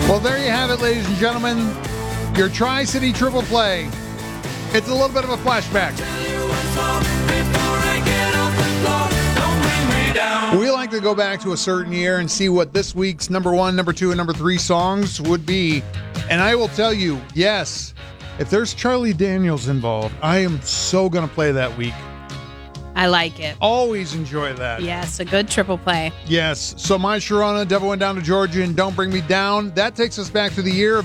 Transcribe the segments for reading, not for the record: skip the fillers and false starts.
Well, there you have it, ladies and gentlemen. Your Tri-City Triple Play. It's a little bit of a flashback. We like to go back to a certain year and see what this week's number 1, number 2, and number 3 songs would be. And I will tell you, yes, if there's Charlie Daniels involved, I am so going to play that week. I like it. Always enjoy that. Yes, a good triple play. Yes. So My Sharona, Devil Went Down to Georgia, and Don't Bring Me Down. That takes us back to the year of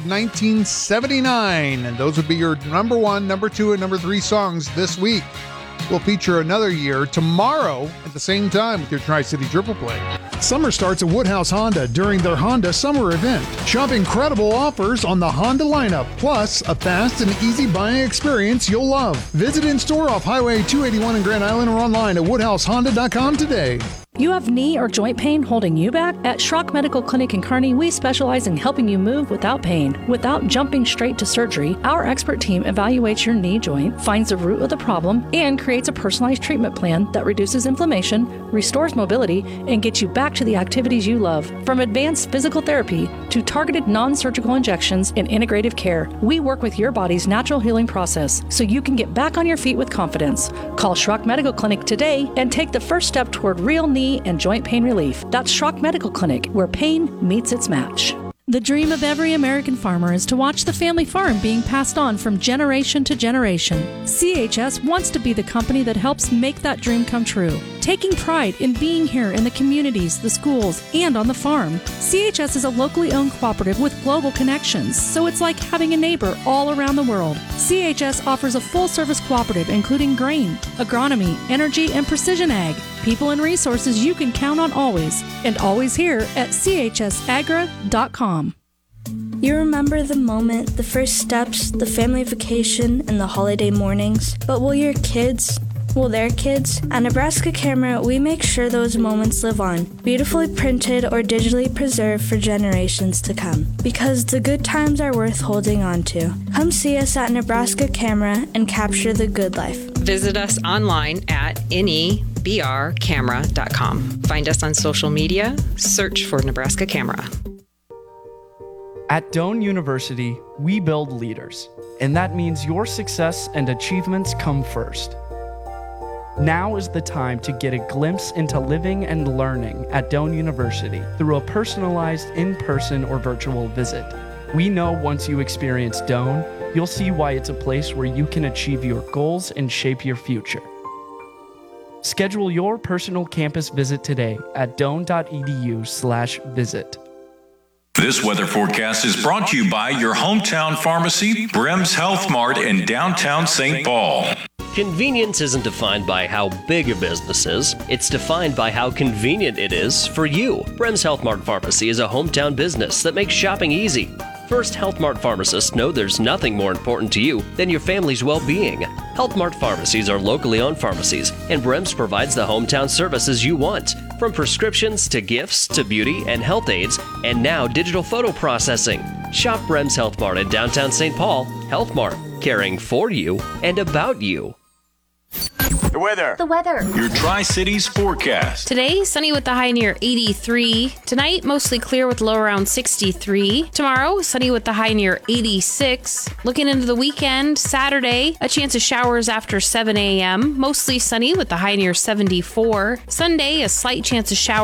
1979. And those would be your number 1, number 2, and number 3 songs this week. We'll feature another year tomorrow at the same time with your Tri-City Triple Play. Summer starts at Woodhouse Honda during their Honda Summer Event. Shop incredible offers on the Honda lineup, plus a fast and easy buying experience you'll love. Visit in-store off Highway 281 in Grand Island or online at woodhousehonda.com today. You have knee or joint pain holding you back? At Schrock Medical Clinic in Kearney, we specialize in helping you move without pain. Without jumping straight to surgery, our expert team evaluates your knee joint, finds the root of the problem, and creates a personalized treatment plan that reduces inflammation, restores mobility, and gets you back to the activities you love. From advanced physical therapy to targeted non-surgical injections and integrative care, we work with your body's natural healing process so you can get back on your feet with confidence. Call Schrock Medical Clinic today and take the first step toward real knee and joint pain relief. That's Schrock Medical Clinic, where pain meets its match. The dream of every American farmer is to watch the family farm being passed on from generation to generation. CHS wants to be the company that helps make that dream come true. Taking pride in being here in the communities, the schools, and on the farm. CHS is a locally owned cooperative with global connections, so it's like having a neighbor all around the world. CHS offers a full-service cooperative including grain, agronomy, energy, and precision ag. People and resources you can count on always, and always here at chsagra.com. You remember the moment, the first steps, the family vacation, and the holiday mornings. But will your kids? Will their kids? At Nebraska Camera, we make sure those moments live on, beautifully printed or digitally preserved for generations to come. Because the good times are worth holding on to. Come see us at Nebraska Camera and capture the good life. Visit us online at nebrcamera.com. Find us on social media. Search for Nebraska Camera. At Doane University, we build leaders, and that means your success and achievements come first. Now is the time to get a glimpse into living and learning at Doane University through a personalized in-person or virtual visit. We know once you experience Doane, you'll see why it's a place where you can achieve your goals and shape your future. Schedule your personal campus visit today at doane.edu/visit. This weather forecast is brought to you by your hometown pharmacy, Brems Health Mart in downtown St. Paul. Convenience isn't defined by how big a business is. It's defined by how convenient it is for you. Brems Health Mart Pharmacy is a hometown business that makes shopping easy. First Health Mart pharmacists know there's nothing more important to you than your family's well-being. Health Mart pharmacies are locally owned pharmacies, and Brems provides the hometown services you want, from prescriptions to gifts to beauty and health aids, and now digital photo processing. Shop Brems Health Mart in downtown St. Paul. Health Mart, caring for you and about you. The weather. Your Tri-Cities forecast. Today, sunny with the high near 83. Tonight, mostly clear with low around 63. Tomorrow, sunny with the high near 86. Looking into the weekend, Saturday, a chance of showers after 7 a.m. Mostly sunny with the high near 74. Sunday, a slight chance of showers